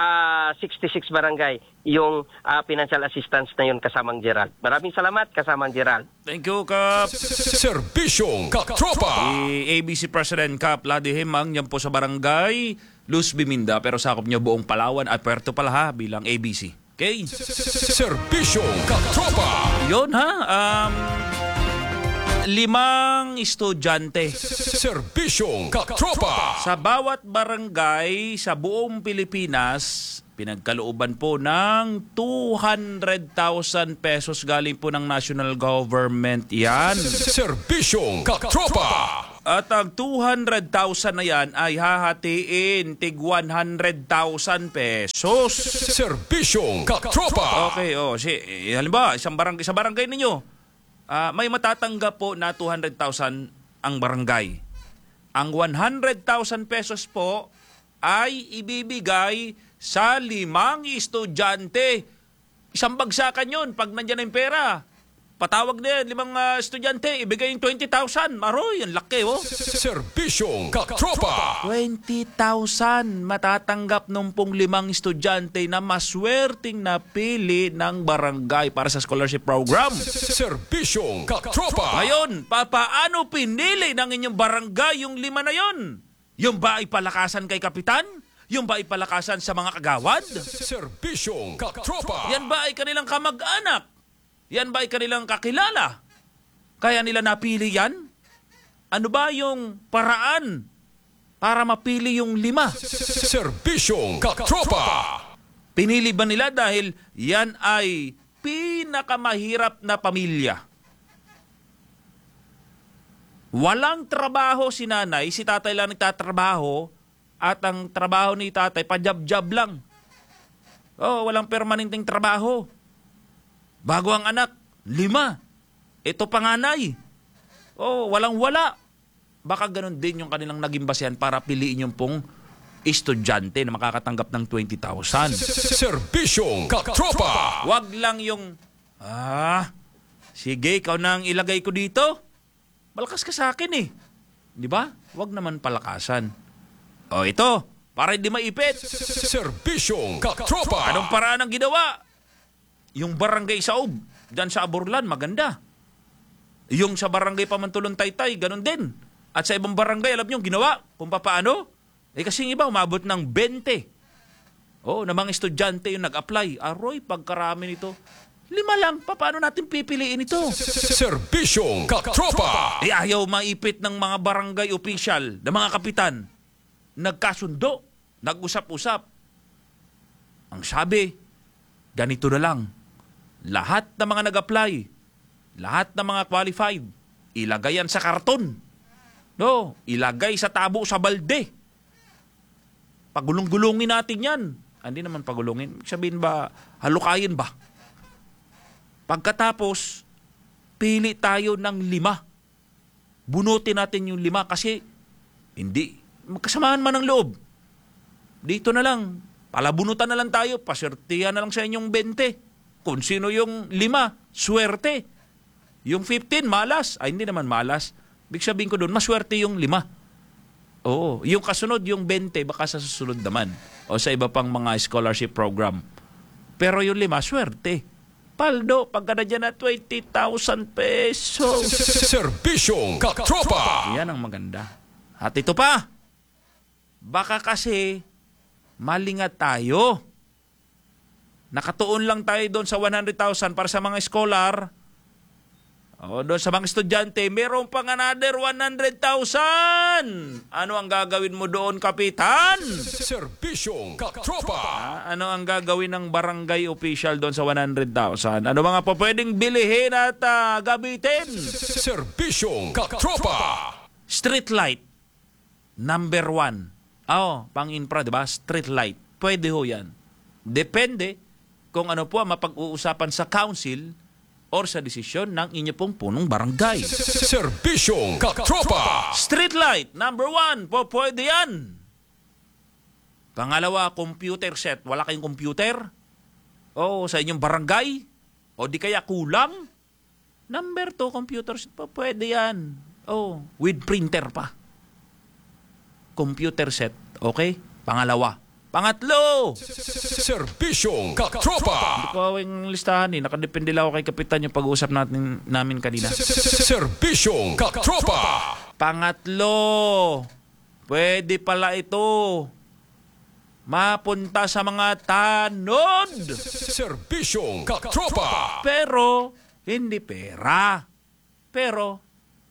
66 barangay yung financial assistance na yun kasamang Gerald. Maraming salamat kasamang Gerald. Thank you, Kap. Serbisyong Katropa. ABC President Kap Ladi Himang, yan po sa barangay Luz Biminda, pero sakop niyo buong Palawan at Puerto Palaha bilang ABC. Okay? Serbisyong Katropa. Yun 5 5 estudyante. Serbisyong katropa. Sa bawat barangay sa buong Pilipinas, pinagkalooban po ng 200,000 pesos galing po ng national government yan. Serbisyong katropa. At ang 200,000 na yan ay hahatiin tig 100,000 pesos. Serbisyong katropa. Okay, halimbawa, sa barangay ninyo, may matatanggap po na 200,000 ang barangay. Ang 100,000 pesos po ay ibibigay sa 5 estudyante. Isang bagsakan yun pag nandyan na yung pera. Patawag na yan, 5 estudyante, ibigay yung 20,000. Maroy, ang laki, oh. Serbisyong katropa. 20,000 matatanggap nung pong 5 estudyante na maswerteng napili ng barangay para sa scholarship program. Serbisyong katropa. Ngayon, paano pinili ng inyong barangay yung 5 na yon? Yung ba ay palakasan kay kapitan? Yung ba ay palakasan sa mga kagawad? Serbisyong katropa. Yan ba ay kanilang kamag-anak? Yan ba ay kanilang kakilala? Kaya nila napili yan? Ano ba yung paraan para mapili yung 5? Serbisyong katropa. Pinili ba nila dahil yan ay pinakamahirap na pamilya? Walang trabaho si nanay, si tatay lang nagtatrabaho at ang trabaho ni tatay pajab-jab lang. Walang permanenteng trabaho. Bago ang anak, 5. Ito panganay. Walang-wala. Baka ganun din yung kanilang naging basehan para piliin yung pong estudyante na makakatanggap ng 20,000. Serbisyong katropa. Wag lang yung, sige, ikaw na ang ilagay ko dito. Malakas ka sa akin eh. Di ba? Wag naman palakasan. Ito, para hindi maipit. Serbisyong katropa. Anong paraan ang ginawa? Yung barangay Saob, dyan sa Aburlan, maganda. Yung sa barangay Pamantulon Taytay, ganun din. At sa ibang barangay, alam nyo, ginawa kung paano. Kasi yung iba, umabot ng 20. Na mga estudyante yung nag-apply. Aroy, pagkarami nito. 5 lang, paano natin pipiliin ito? Serbisyong katropa. Ayaw maipit ng mga barangay official, ng mga kapitan. Nagkasundo, nag-usap-usap. Ang sabi, ganito na lang. Lahat ng mga nag-apply, lahat ng mga qualified, ilagay yan sa karton. Ilagay sa tabo sa balde. Pagulong-gulungin natin yan. Hindi naman pagulungin. Sabihin ba, halukayin ba? Pagkatapos, pili tayo ng 5. Bunutin natin yung 5 kasi hindi, magkasamaan man ang loob. Dito na lang, palabunutan na lang tayo, pasertihan na lang sa inyong 20. Kung sino yung 5, swerte. Yung 15, malas. Hindi naman malas. Big sabihin ko doon, maswerte yung 5. Yung kasunod, yung 20, baka sa susunod naman. O sa iba pang mga scholarship program. Pero yung 5, swerte. Paldo, pagka na dyan na 20,000 pesos. Serbisyong katropa. Yan ang maganda. At ito pa, baka kasi malingat tayo. Nakatuon lang tayo doon sa 100,000 para sa mga scholar. Doon sa mga estudyante, meron pang another 100,000. Ano ang gagawin mo doon, kapitan? Serbisyong katropa. Ano ang gagawin ng barangay official doon sa 100,000? Ano mga pa pwedeng bilihin at gamitin? Serbisyong katropa. Street light, number 1. Pang-infra, diba? Street light. Pwede ho yan. Depende kung ano po ang mapag-uusapan sa council or sa desisyon ng inyo pong punong barangay. Serbisyong katropa. Street light, number 1. Pwede yan. Pangalawa, computer set. Wala kayong computer? Sa inyong barangay? O di kaya kulang? Number 2, computer set. Pwede yan. With printer pa. Computer set. Okay? Pangalawa. Pangatlo, serbisyong katropa. Hindi ko yung listahan nakadepende lang ako kay kapitan yung pag-uusap namin kanina. Serbisyong katropa. Pangatlo, pwede pala ito mapunta sa mga tanod. Serbisyong katropa. Pero hindi pera. Pero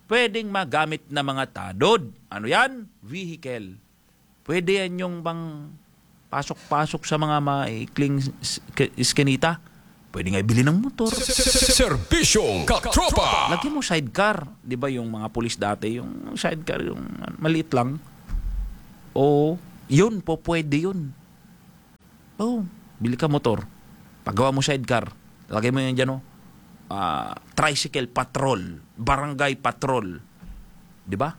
pwedeng magamit na mga tanod. Ano yan? Vehicle. Pwede yan yung bang pasok-pasok sa mga maikling iskinita. Pwede nga ibili ng motor. Serbisyong katropa! Lagyan mo sidecar. Di ba yung mga pulis dati, yung sidecar, yung maliit lang. O, yun po, pwede yun. Oh, bili ka motor. Paggawa mo sidecar, lagay mo yan dyan, tricycle patrol, barangay patrol. Di ba?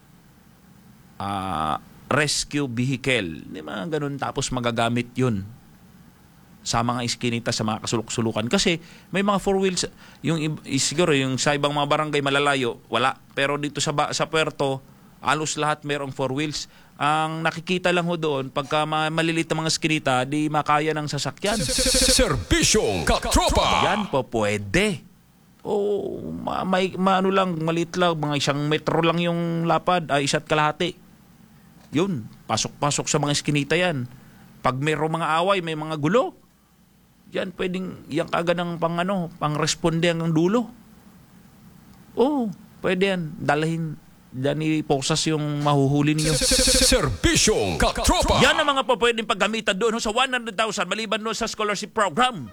Rescue vehicle. Di ba? Ganun, tapos magagamit yun sa mga iskinita, sa mga kasulok-sulukan. Kasi may mga four wheels, siguro yung sa ibang mga barangay malalayo, wala. Pero dito sa Puerto, alos lahat mayroong four wheels. Ang nakikita lang ho doon, pagka maliliit na mga iskinita, di makaya ng sasakyan. Serbisyong katropa! Yan po, pwede. O, ano lang, maliit lang, mga 1 metro lang yung lapad, 1.5 kalahati. Yun, pasok-pasok sa mga iskinita yan. Pag mayroong mga away, may mga gulo, yan, pwedeng, yan kagad ng pang-responde ang dulo. Oo, pwede yan. Dalahin, dyan iposas yung mahuhuli niyo. Serbisyong katropa! Yan ang mga pwedeng paggamitan doon sa 100,000 maliban doon sa scholarship program.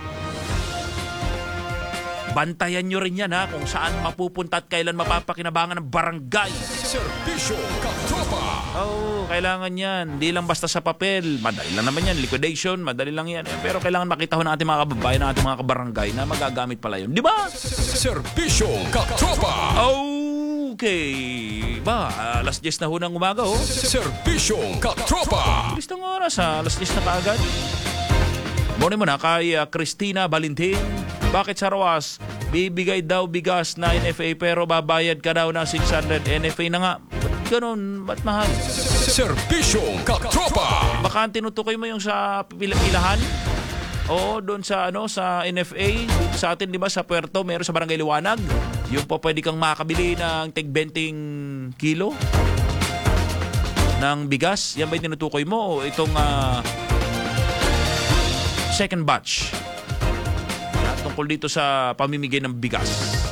Bantayan nyo rin yan kung saan mapupunta at kailan mapapakinabangan ng barangay. Serbisyong katropa! Kailangan yan. Hindi lang basta sa papel. Madali lang naman yan. Liquidation, madali lang yan. Pero kailangan makita ho natin mga kababayan, natin mga kabarangay na magagamit pala yun. Di ba? Serbisyong katropa! Okay. Alas 10 na ho ng umaga, Serbisyong katropa! Bilis ng oras, alas 10 na kaagad. Morning mo na kay Christina Valentin. Bakit sa Roas? Bibigay daw bigas na NFA pero babayad ka daw ng 600 NFA na nga. Ba't ganun? Ba't mahal? Serbisyong katropa! Baka tinutukoy mo yung sa pilahan? Oo, doon sa sa NFA. Sa atin, di ba, sa Puerto, meron sa Barangay Liwanag. Yung po pwede kang makabili ng tig 20 kilo ng bigas. Yan ba yung tinutukoy mo? O itong second batch tungkol dito sa pamimigay ng bigas.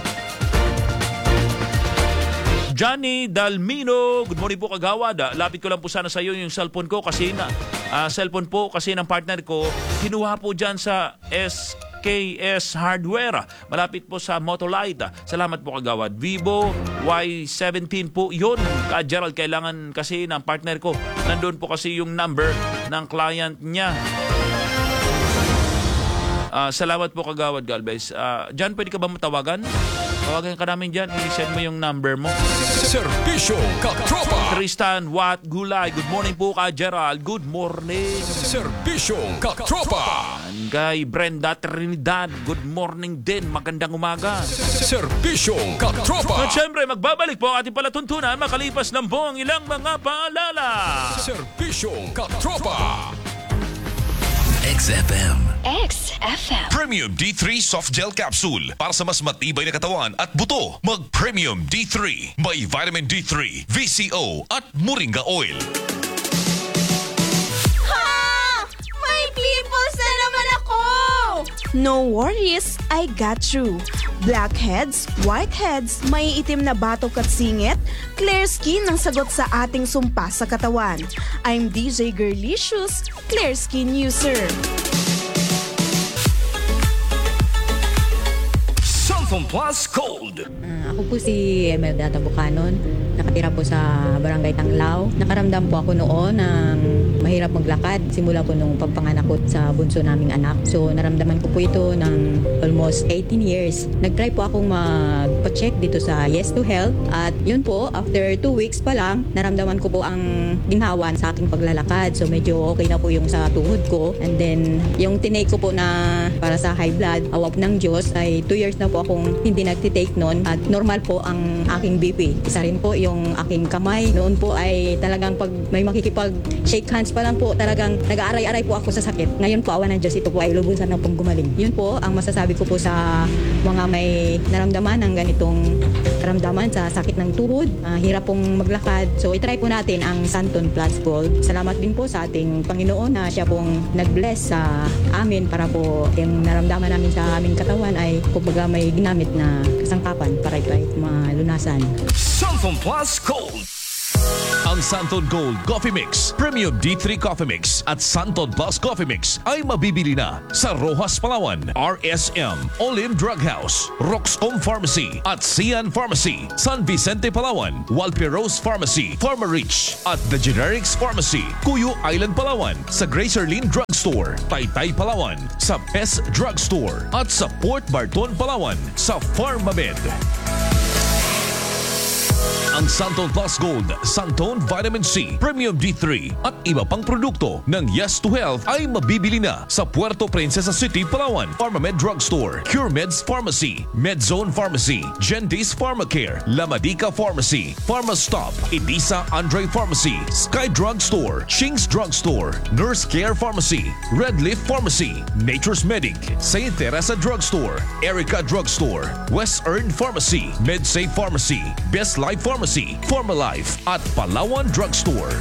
Johnny Dalmino, good morning po kagawad. Lapit ko lang po sana sa iyo yung cellphone ko kasi ng partner ko, kinuha po dyan sa SKS Hardware. Malapit po sa Motolite. Salamat po kagawad. Vivo Y17 po yun. Gerald, kailangan kasi ng partner ko. Nandun po kasi yung number ng client niya. Salamat po kagawad Galvez. Jan, pwede ka ba matawagan? Tawagan ka namin dyan. I-send mo yung number mo. Serbisyong katropa! Tristan Watt Gulay. Good morning po ka Gerald. Good morning. Serbisyong katropa! Kay Brenda Trinidad. Good morning din. Magandang umaga. Serbisyong katropa! At syempre, magbabalik po ang ating palatuntunan makalipas ng buong ilang mga paalala. Serbisyong katropa! XFM. XFM. Premium D3 Soft Gel Capsule. Para sa mas matibay na katawan at buto, mag-Premium D3. May Vitamin D3, VCO at Moringa Oil. Ha! May pimples na naman ako! No worries, I got you. Blackheads, whiteheads, may itim na batok at singit, clear skin ang sagot sa ating sumpa sa katawan. I'm DJ Girlicious, clear skin user. Samsung Plus Gold. Ako po si Emelda Tabucanon. Nakatira po sa Barangay Tanglao. Nakaramdam po ako noon ng mahirap maglakad. Simula po nung pagpanganak ko sa bunso naming anak. So naramdaman ko po ito ng almost 18 years. Nag-try po akong magpa-check dito sa Yes to Health. At yun po, after 2 weeks pa lang, naramdaman ko po ang ginhawan sa aking paglalakad. So medyo okay na po yung sa tuhod ko. And then yung tinake ko po na para sa high blood, awap ng Diyos, ay 2 years na po akong hindi nagtitake noon. At normal po ang aking BP. Isa rin po yung aking kamay. Noon po ay talagang pag may makikipag-shake hands pa lang po talagang nag-aaray-aray po ako sa sakit. Ngayon po, awa ng Diyos, ito po ay lubusan na pong gumaling. Yun po ang masasabi ko po sa mga may naramdaman ng ganitong karamdaman sa sakit ng tuhod, hirap pong maglakad. So itry po natin ang Santon Plus Gold. Salamat din po sa ating Panginoon na siya pong nag-bless sa amin para po yung naramdaman namin sa aming katawan ay kumbaga may ginamit na kasangkapan para ito ay malunasan. Santon Plus Gold. Ang Santon Gold Coffee Mix, Premium D3 Coffee Mix at Santon Plus Coffee Mix ay mabibili na sa Rojas Palawan, RSM, Olive Drug House, Roxcom Pharmacy at Sian Pharmacy, San Vicente Palawan, Walperos Pharmacy, Pharmarich at The Generics Pharmacy, Cuyo Island Palawan, sa Gracerlin Drug Store, Taytay Palawan, sa Pest Drug Store at sa Port Barton Palawan sa Pharmamed. Ang Santon Plus Gold, Santon Vitamin C, Premium D3 at iba pang produkto ng Yes to Health ay mabibili na sa Puerto Princesa City, Palawan, Pharmamed Drug Store, CureMeds Pharmacy, Medzone Pharmacy, Gentis Pharmacare, Lamadica Pharmacy, Pharmastop, Edisa Andre Pharmacy, Sky Drug Store, Shing's Drug Store, Nurse Care Pharmacy, Red Leaf Pharmacy, Nature's Medic, St. Teresa Drug Store, Erica Drug Store, West Earn Pharmacy, MedSafe Pharmacy, Best Life Pharmacy, Pharmalife at Palawan Drugstore.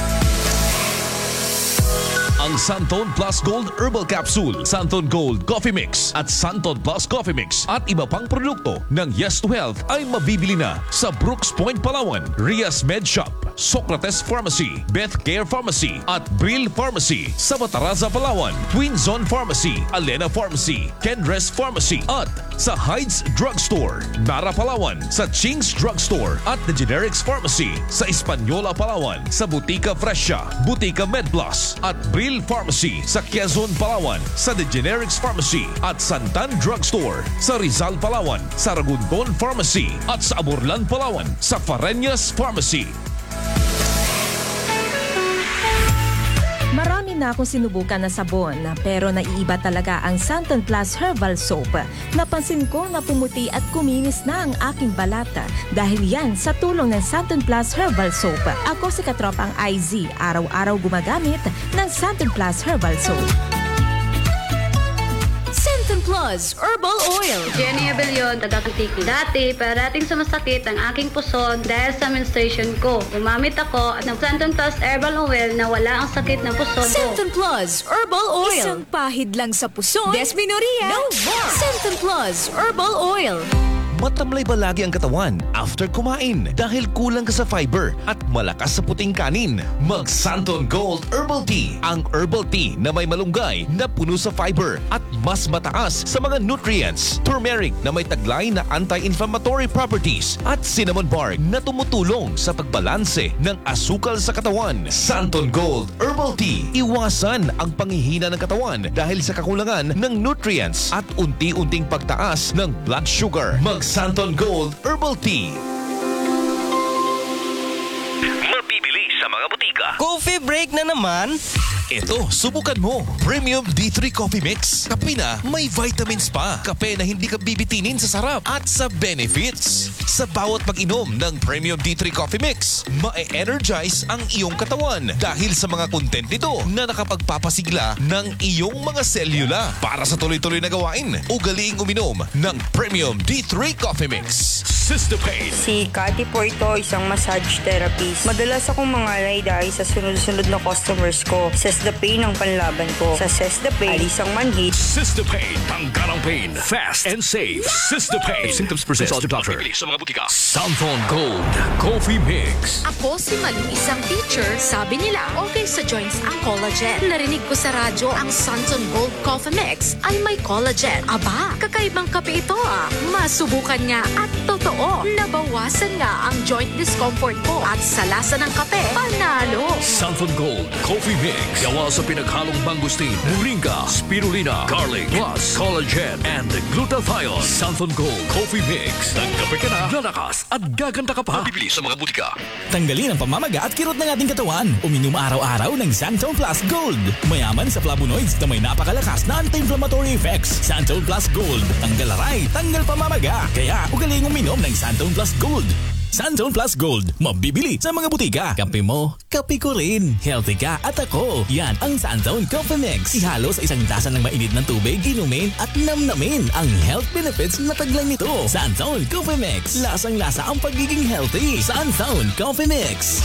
Ang Santon Plus Gold Herbal Capsule, Santon Gold Coffee Mix at Santon Plus Coffee Mix at iba pang produkto ng Yes to Health ay mabibili na sa Brooks Point, Palawan, Rias Med Shop, Socrates Pharmacy, Beth Care Pharmacy at Brill Pharmacy, sa Bataraza, Palawan, Twin Zone Pharmacy, Alena Pharmacy, Kendres Pharmacy at sa Hyde's Drugstore, Nara, Palawan, sa Ching's Drugstore at The Generics Pharmacy, sa Española, Palawan, sa Butika Fresha, Butika MedPlus at Brill Pharmacy, sa Quezon, Palawan, sa The Generics Pharmacy at Santan Drugstore, sa Rizal, Palawan, sa Ragundon Pharmacy at sa Aburlan, Palawan, sa Fareñas Pharmacy. Marami na akong sinubukan na sabon pero naiiba talaga ang Santon Plus Herbal Soap. Napansin ko na pumuti at kuminis na ang aking balata dahil yan sa tulong ng Santon Plus Herbal Soap. Ako si Katropang IZ, araw-araw gumagamit ng Santon Plus Herbal Soap. Santon Plus Herbal Oil. Jenny Abellion, taga-Kutiki. Dati, parating sumasakit ang aking puson dahil sa menstruation ko. Gumamit ako ng Santon Plus Herbal Oil na wala ang sakit ng puson ko. Santon Plus Herbal Oil. Isang pahid lang sa puson. Desmenorrhea. No more. Santon Plus Herbal Oil. Matamlay ba lagi ang katawan after kumain dahil kulang ka sa fiber at malakas sa puting kanin? Mag Santon Gold Herbal Tea, ang herbal tea na may malunggay na puno sa fiber at mas mataas sa mga nutrients. Turmeric na may taglay na anti-inflammatory properties at cinnamon bark na tumutulong sa pagbalanse ng asukal sa katawan. Santon Gold Herbal Tea, iwasan ang panghihina ng katawan dahil sa kakulangan ng nutrients at unti-unting pagtaas ng blood sugar. Mag Santon Gold Herbal Tea. Mabibili sa mga butika. Coffee break na naman. Ito, subukan mo. Premium D3 Coffee Mix. Kape na may vitamins pa. Kape na hindi ka bibitinin sa sarap at sa benefits. Sa bawat pag-inom ng Premium D3 Coffee Mix, ma-energize ang iyong katawan dahil sa mga content nito na nakapagpapasigla ng iyong mga selula. Para sa tuloy-tuloy na gawain, ugaliing uminom ng Premium D3 Coffee Mix. Sister Pain. Si Cathy po ito, isang massage therapist. Madalas akong mangalay dahil sa sunod-sunod na customers ko. The pain ang panlaban ko. Sa Sister Pain, alis ang manhid. Sister Pain, tanggal ang pain. Fast and safe. Sister Pain. If symptoms persist, consult your doctor. Sa mga butika. Santon Gold Coffee Mix. Ako si Malu, isang teacher. Sabi nila, okay sa joints ang collagen. Narinig ko sa radyo ang Santon Gold Coffee Mix ay may collagen. Aba, kakaibang kape ito ah. Masubukan nga at totoo. Nabawasan nga ang joint discomfort ko at sa lasa ng kape, panalo. Santon Gold Coffee Mix. Gawa sa pinaghalong mangustin, moringa, spirulina, garlic, plus collagen and glutathione. Santon Gold Coffee Mix. Nagkape ka na, lalakas at gaganda ka pa. Bibili sa mga butika. Tanggalin ang pamamaga at kirot ng ating katawan. Uminom araw-araw ng Santon Plus Gold. Mayaman sa flavonoids na may napakalakas na anti-inflammatory effects. Santon Plus Gold. Tanggal aray, tanggal pamamaga. Kaya ugaling uminom ng Santon Plus Gold. Santon Plus Gold, mabibili sa mga butika. Kape mo, kape ko rin. Healthy ka at ako. Yan ang Santon Coffee Mix. Ihalo sa isang tasa ng mainit na tubig, inumin at namnamin ang health benefits na taglay nito. Santon Coffee Mix. Lasang-lasa ang pagiging healthy. Santon Coffee Mix.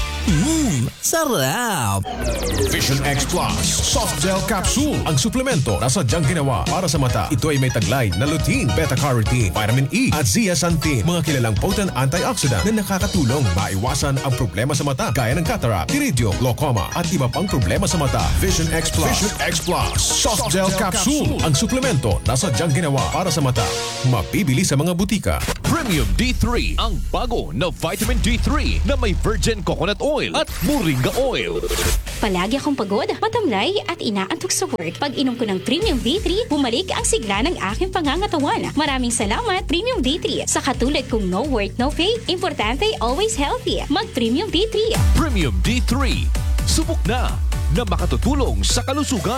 Sarap! Vision X Plus Soft Gel Capsule, ang suplemento na sadyang ginawa para sa mata. Ito ay may taglay na lutein, beta-carotene, vitamin E at zeaxanthin, mga kilalang potent antioxidant na nakakatulong maiwasan ang problema sa mata gaya ng cataract, iridium, glaucoma at iba pang problema sa mata. Vision X Plus. Vision X Plus Soft Gel Capsule, ang suplemento na sadyang ginawa para sa mata. Mabibili sa mga butika. Premium D3, ang bago na vitamin D3 na may virgin coconut oil at moringa oil. Palagi akong pagod, matamlay at inaantok sa work. Pag inom ko ng Premium D3, bumalik ang sigla ng aking pangangatawan. Maraming salamat, Premium D3. Sa katulad kong no work, no pay, importante, always healthy. Mag-Premium D3. Premium D3. Subok na makatutulong sa kalusugan.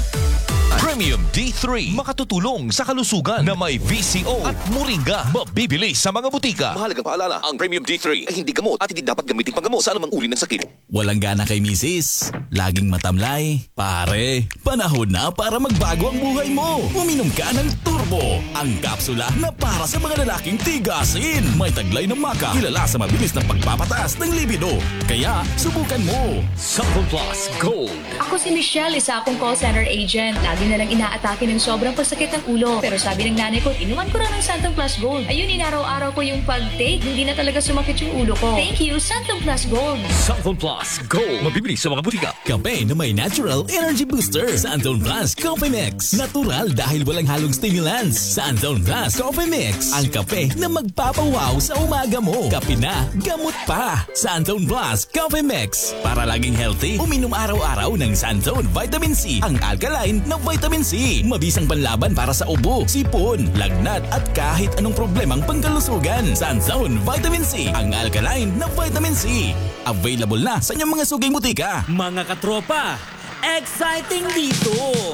Premium D3, makatutulong sa kalusugan na may VCO at moringa. Mabibili sa mga butika. Mahalagang paalala, ang Premium D3 ay hindi gamot at hindi dapat gamitin panggamot sa anumang uri ng sakit. Walang gana kay misis, laging matamlay. Pare, panahon na para magbago ang buhay mo. Uminom ka ng Turbo, ang kapsula na para sa mga lalaking tigasin. May taglay ng maka, kilala sa mabilis na pagpapataas ng libido. Kaya, subukan mo. Santon Plus Gold. Ako si Michelle, isa akong call center agent. Lagi na lang inaatake ng sobrang pasakit ng ulo. Pero sabi ng nanay ko, inuman ko rin ng Santon Plus Gold. Ayun, inaraw-araw ko yung pag-take. Hindi na talaga sumakit yung ulo ko. Thank you, Santon Plus Gold. Santon Plus Gold. Mabibili sa mga butika. Kape na may natural energy booster. Santon Plus Coffee Mix. Natural dahil walang halong stimulants. Santon Plus Coffee Mix. Ang kape na magpapawaw sa umaga mo. Kape na, gamot pa. Santon Plus Coffee Mix. Para laging healthy, uminom araw-araw ng Santon Vitamin C. Ang alkaline na vitamin C. Mabisang panlaban para sa ubo, sipon, lagnat at kahit anong problemang pangkalusugan. Santon Vitamin C. Ang alkaline na vitamin C. Available na sa inyong mga suging butika. Mga katropa, exciting dito!